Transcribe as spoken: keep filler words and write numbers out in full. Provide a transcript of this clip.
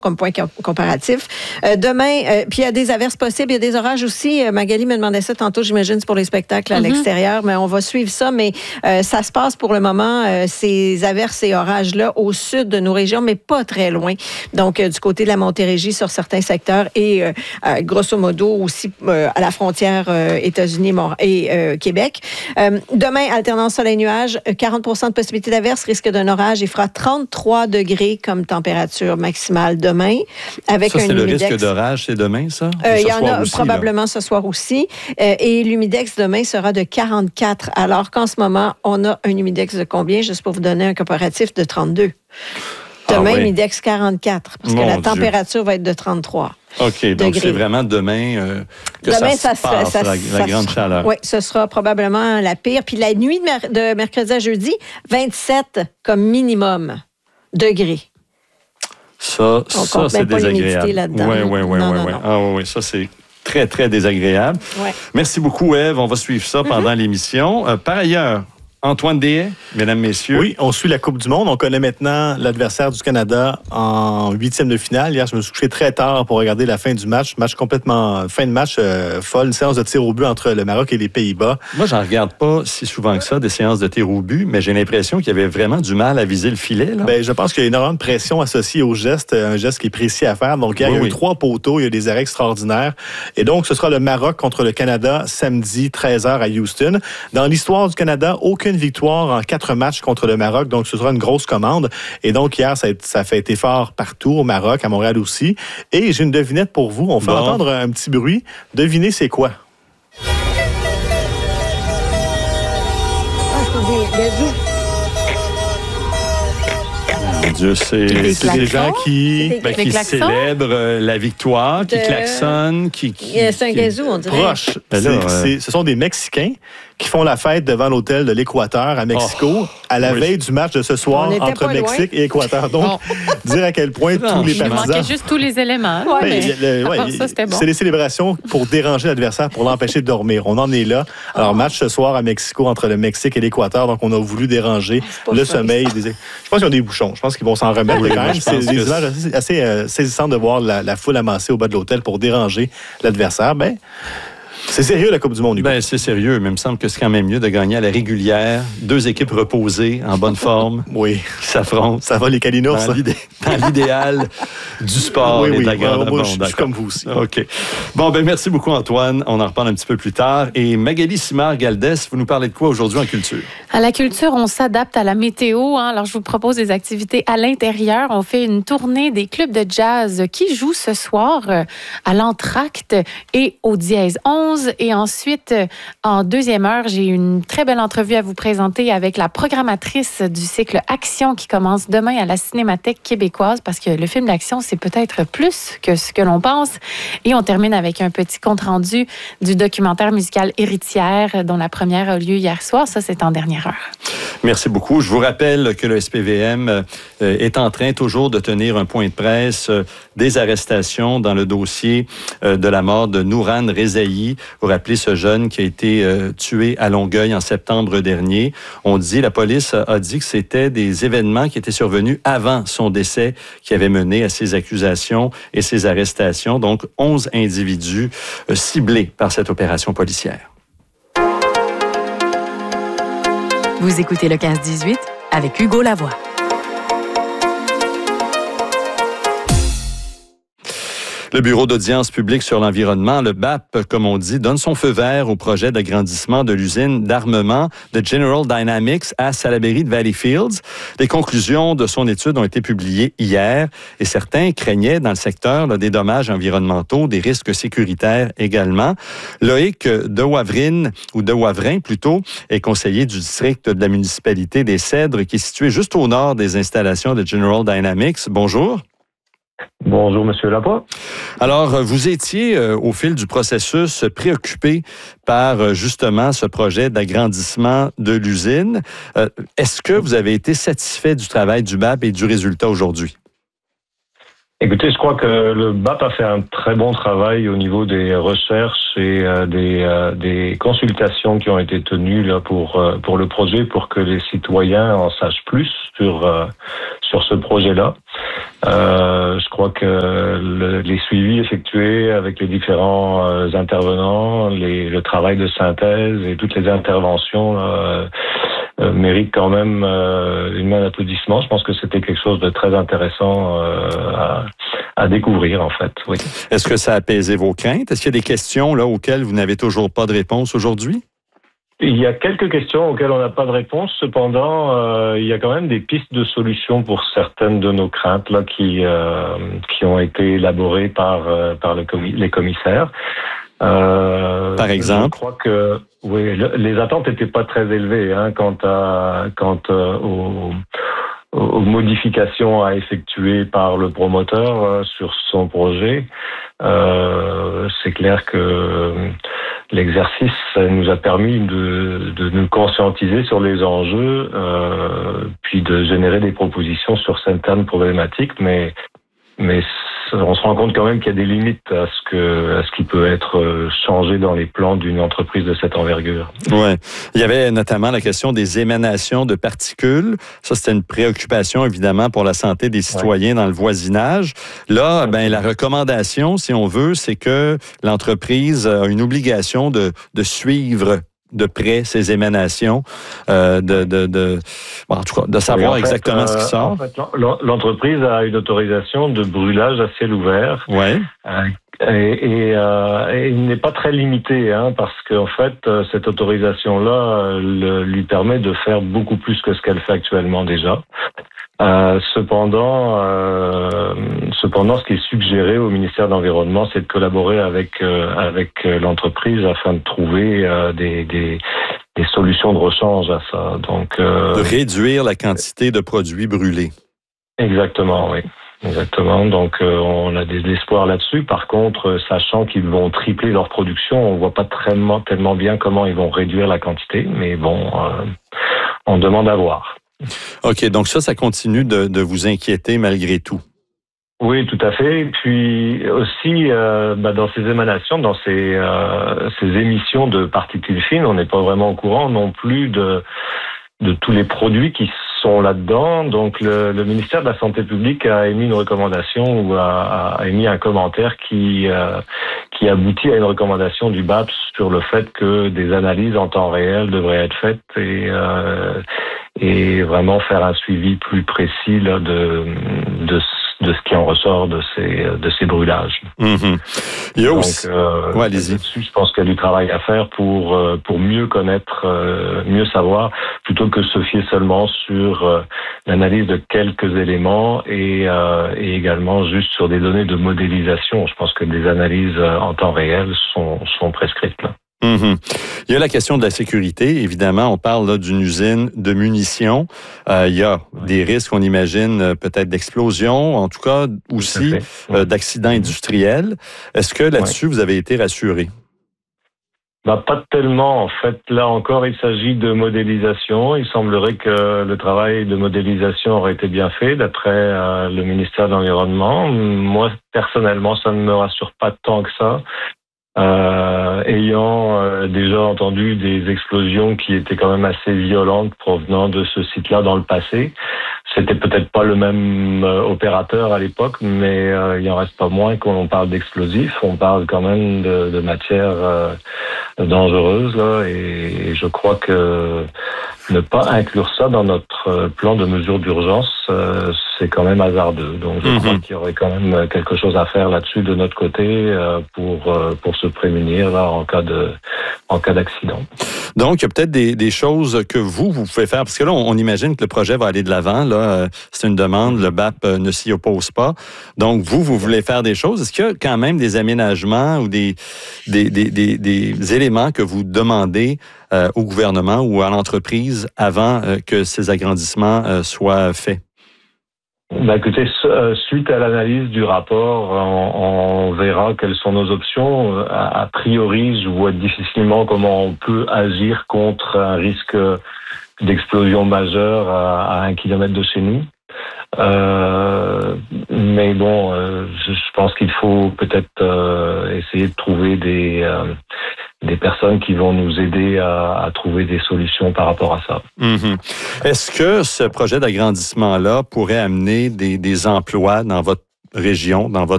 comme point comparatif. Euh, demain, euh, puis il y a des averses possibles, il y a des orages aussi. Euh, Magali me demandait ça tantôt, j'imagine, c'est pour les spectacles à mm-hmm. l'extérieur, mais on va suivre ça. Mais euh, ça se passe pour le moment, euh, ces averses et orages-là, au sud de nos régions, mais pas très loin. Donc, euh, du côté de la Montérégie sur certains secteurs et euh, euh, grosso modo aussi euh, à la frontière euh, États-Unis et euh, Québec. Euh, demain, alternance soleil-nuage, quarante pour cent de possibilité d'averse, risque d'un orage. Il fera trente-trois degrés comme température maximale demain. Avec ça, un c'est humidex. Le risque d'orage, c'est demain, ça? Euh, il y en a aussi, probablement là. ce soir aussi. Euh, et l'humidex demain sera de quarante-quatre, alors qu'en ce moment, on a un humidex de combien? Juste pour vous donner un comparatif de trente-deux. Demain, ah oui. humidex quarante-quatre, parce Mon que la Dieu. température va être de trente-trois. OK, donc degrés. C'est vraiment demain euh, que demain, ça, ça se passe, ça, la, ça, la grande chaleur. Oui, ce sera probablement la pire. Puis la nuit de, mer- de mercredi à jeudi, vingt-sept comme minimum degrés. Ça, ça c'est désagréable. Oui, oui, oui, oui. Ah oui, ça, c'est très, très désagréable. Ouais. Merci beaucoup, Ève. On va suivre ça pendant mm-hmm. l'émission. Euh, par ailleurs, Antoine Deshaies, mesdames, messieurs. Oui, on suit la Coupe du Monde. On connaît maintenant l'adversaire du Canada en huitième de finale. Hier, je me suis couché très tard pour regarder la fin du match. Match complètement... Fin de match euh, folle. Une séance de tir au but entre le Maroc et les Pays-Bas. Moi, j'en regarde pas si souvent que ça, des séances de tir au but, mais j'ai l'impression qu'il y avait vraiment du mal à viser le filet. Là. Bien, je pense qu'il y a énormément de pression associée au geste, un geste qui est précis à faire. Donc, hier, oui, il y a eu oui. trois poteaux, il y a des arrêts extraordinaires. Et donc, ce sera le Maroc contre le Canada samedi, treize heures à Houston. Dans l'histoire du Canada, aucune victoire en quatre matchs contre le Maroc, donc ce sera une grosse commande. Et donc, hier, ça a, ça a fait été fort partout, au Maroc, à Montréal aussi. Et j'ai une devinette pour vous. On fait bon. entendre un petit bruit. Devinez, c'est quoi? Ah, c'est des gazous. Mon Dieu, c'est, des, c'est des gens qui, des, ben, qui célèbrent euh, la victoire, qui de... klaxonnent, qui... qui c'est un gazou, on dirait. Proche. Ben là, c'est, c'est, ce sont des Mexicains qui font la fête devant l'hôtel de l'Équateur à Mexico oh, à la oui. veille du match de ce soir entre Mexique loin. et Équateur. Donc, bon. dire à quel point tous les partisans... Il manquait juste tous les éléments. Ouais, mais, mais, le, ouais, ça, c'était bon. C'est des célébrations pour déranger l'adversaire, pour l'empêcher de dormir. On en est là. Alors, oh. match ce soir à Mexico entre le Mexique et l'Équateur. Donc, on a voulu déranger oh, le sommeil. Des... Je pense qu'ils ont des bouchons. Je pense qu'ils vont s'en remettre oui, quand même. C'est des images assez, assez euh, saisissantes de voir la, la foule amassée au bas de l'hôtel pour déranger l'adversaire. Ben, c'est sérieux, la Coupe du Monde, Hugo. Ben, c'est sérieux, mais il me semble que c'est quand même mieux de gagner à la régulière. Deux équipes reposées, en bonne forme, oui. qui s'affrontent. Ça va, les Calinours, dans, l'idé- dans l'idéal du sport oui, et oui. de la grande... Bon, bon, je suis comme vous aussi. OK. Bon, ben merci beaucoup, Antoine. On en reparle un petit peu plus tard. Et Magali Simard-Galdès, vous nous parlez de quoi aujourd'hui en culture? À la culture, on s'adapte à la météo. Hein. Alors, je vous propose des activités à l'intérieur. On fait une tournée des clubs de jazz qui jouent ce soir à l'Entracte et au Dièse onze. Et ensuite, en deuxième heure, j'ai une très belle entrevue à vous présenter avec la programmatrice du cycle Action qui commence demain à la Cinémathèque québécoise parce que le film d'action, c'est peut-être plus que ce que l'on pense. Et on termine avec un petit compte-rendu du documentaire musical Héritière dont la première a eu lieu hier soir. Ça, c'est en dernière heure. Merci beaucoup. Je vous rappelle que le S P V M est en train toujours de tenir un point de presse des arrestations dans le dossier de la mort de Nouran Rezaï. Vous rappelez ce jeune qui a été tué à Longueuil en septembre dernier. On dit, la police a dit que c'était des événements qui étaient survenus avant son décès qui avaient mené à ces accusations et ces arrestations. Donc, onze individus ciblés par cette opération policière. Vous écoutez le quinze dix-huit avec Hugo Lavoie. Le Bureau d'audience publique sur l'environnement, le B A P, comme on dit, donne son feu vert au projet d'agrandissement de l'usine d'armement de General Dynamics à Salaberry de Valleyfields. Les conclusions de son étude ont été publiées hier et certains craignaient dans le secteur là, des dommages environnementaux, des risques sécuritaires également. Loïc de Wavrin, ou de Wavrin plutôt, est conseiller du district de la municipalité des Cèdres qui est situé juste au nord des installations de General Dynamics. Bonjour. Bonjour, M. Lavoie. Alors, vous étiez, euh, au fil du processus, préoccupé par, euh, justement, ce projet d'agrandissement de l'usine. Euh, est-ce que vous avez été satisfait du travail du B A P et du résultat aujourd'hui? Écoutez, je crois que le B A P a fait un très bon travail au niveau des recherches et euh, des, euh, des consultations qui ont été tenues là pour euh, pour le projet, pour que les citoyens en sachent plus sur euh, sur ce projet-là. Euh, je crois que le, les suivis effectués avec les différents euh, intervenants, les, le travail de synthèse et toutes les interventions là, euh, méritent quand même euh, une main d'applaudissement. Je pense que c'était quelque chose de très intéressant euh, à, à découvrir, en fait. Oui. Est-ce que ça a apaisé vos craintes? Est-ce qu'il y a des questions là auxquelles vous n'avez toujours pas de réponse aujourd'hui? Il y a quelques questions auxquelles on n'a pas de réponse. Cependant, euh, il y a quand même des pistes de solutions pour certaines de nos craintes là qui euh, qui ont été élaborées par euh, par le commis- les commissaires. Euh, Par exemple? Je crois que oui, le, les attentes n'étaient pas très élevées hein, quant à quant euh, aux, aux modifications à effectuer par le promoteur euh, sur son projet. Euh, c'est clair que l'exercice nous a permis de, de nous conscientiser sur les enjeux, euh, puis de générer des propositions sur certaines problématiques, mais mais on se rend compte quand même qu'il y a des limites à ce que à ce qui peut être changé dans les plans d'une entreprise de cette envergure. Ouais, il y avait notamment la question des émanations de particules. Ça, c'était une préoccupation évidemment pour la santé des citoyens ouais. dans le voisinage. Là, ben la recommandation, si on veut, c'est que l'entreprise a une obligation de de suivre de près ces émanations, euh, de, de, de, bon, en tout cas, de savoir en fait, exactement euh, ce qui sort. En fait, l'entreprise a une autorisation de brûlage à ciel ouvert. Ouais. Euh, et, et, euh, et il n'est pas très limité, hein, parce qu'en fait, cette autorisation-là le, lui permet de faire beaucoup plus que ce qu'elle fait actuellement déjà. Euh, cependant, euh, cependant, ce qui est suggéré au ministère de l'Environnement, c'est de collaborer avec euh, avec l'entreprise afin de trouver euh, des, des des solutions de rechange à ça. Donc, euh, de réduire la quantité de produits brûlés. Exactement, oui. Exactement. Donc, euh, on a des espoirs là-dessus. Par contre, sachant qu'ils vont tripler leur production, on voit pas tellement, tellement bien comment ils vont réduire la quantité. Mais bon, euh, on demande à voir. OK. Donc ça, ça continue de, de vous inquiéter malgré tout. Oui, tout à fait. Et puis aussi, euh, bah, dans ces émanations, dans ces, euh, ces émissions de particules fines, on n'est pas vraiment au courant non plus de de tous les produits qui sont là-dedans. Donc, le, le ministère de la Santé publique a émis une recommandation ou a, a émis un commentaire qui euh, qui aboutit à une recommandation du B A P sur le fait que des analyses en temps réel devraient être faites et euh, et vraiment faire un suivi plus précis là, de de de ce qui en ressort de ces de ces brûlages. Mm-hmm. Il y a Donc, aussi... euh, ouais, allez-y. Là-dessus, je pense qu'il y a du travail à faire pour pour mieux connaître, euh, mieux savoir, plutôt que se fier seulement sur euh, l'analyse de quelques éléments et euh, et également juste sur des données de modélisation. Je pense que des analyses en temps réel sont sont prescrites là. Mm-hmm. Il y a la question de la sécurité. Évidemment, on parle là d'une usine de munitions. Euh, il y a oui. des risques, on imagine, euh, peut-être d'explosion, en tout cas aussi oui. euh, d'accidents industriels. Est-ce que là-dessus, oui. vous avez été rassuré? Bah, pas tellement. En fait, là encore, il s'agit de modélisation. Il semblerait que le travail de modélisation aurait été bien fait d'après euh, le ministère de l'Environnement. Moi, personnellement, ça ne me rassure pas tant que ça. Euh, ayant euh, déjà entendu des explosions qui étaient quand même assez violentes provenant de ce site-là dans le passé. C'était peut-être pas le même euh, opérateur à l'époque, mais euh, il en reste pas moins qu'on parle d'explosifs. On parle quand même de, de matières euh, dangereuses, là, et, et je crois que ne pas inclure ça dans notre plan de mesures d'urgence, euh, c'est quand même hasardeux. Donc, je mm-hmm. crois qu'il y aurait quand même quelque chose à faire là-dessus de notre côté euh, pour euh, pour se prémunir là en cas de en cas d'accident. Donc, il y a peut-être des, des choses que vous vous pouvez faire parce que là, on, on imagine que le projet va aller de l'avant. Là, c'est une demande, le B A P ne s'y oppose pas. Donc, vous, vous voulez faire des choses. Est-ce qu'il y a quand même des aménagements ou des des des des, des éléments que vous demandez euh, au gouvernement ou à l'entreprise avant euh, que ces agrandissements euh, soient faits? Ben écoutez, suite à l'analyse du rapport, on, on verra quelles sont nos options. A, a priori, je vois difficilement comment on peut agir contre un risque d'explosion majeure à, à un kilomètre de chez nous. Euh, mais bon, euh, je, je pense qu'il faut peut-être euh, essayer de trouver des euh, des personnes qui vont nous aider à, à trouver des solutions par rapport à ça. Mm-hmm. Est-ce que ce projet d'agrandissement-là pourrait amener des, des emplois dans votre région, dans votre